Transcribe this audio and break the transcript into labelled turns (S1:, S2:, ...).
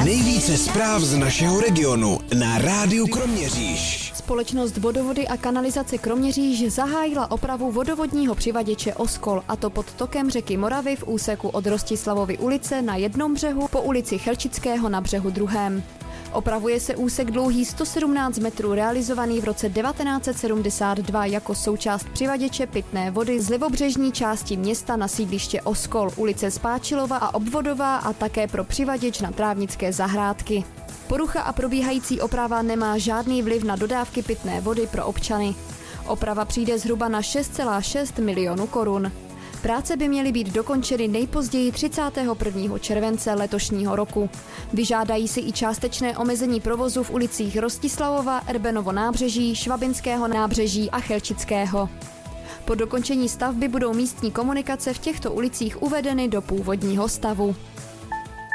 S1: Nejvíce zpráv z našeho regionu na Rádiu Kroměříž.
S2: Společnost Vodovody a kanalizace Kroměříž zahájila opravu vodovodního přivaděče Oskol, a to pod tokem řeky Moravy v úseku od Rostislavovy ulice na jednom břehu po ulici Chelčického na břehu druhém. Opravuje se úsek dlouhý 117 metrů, realizovaný v roce 1972 jako součást přivaděče pitné vody z levobřežní části města na sídliště Oskol, ulice Spáčilova a Obvodová a také pro přivaděč na trávnické zahrádky. Porucha a probíhající oprava nemá žádný vliv na dodávky pitné vody pro občany. Oprava přijde zhruba na 6,6 milionu korun. Práce by měly být dokončeny nejpozději 31. července letošního roku. Vyžádají si i částečné omezení provozu v ulicích Rostislavova, Erbenovo nábřeží, Švabinského nábřeží a Chelčického. Po dokončení stavby budou místní komunikace v těchto ulicích uvedeny do původního stavu.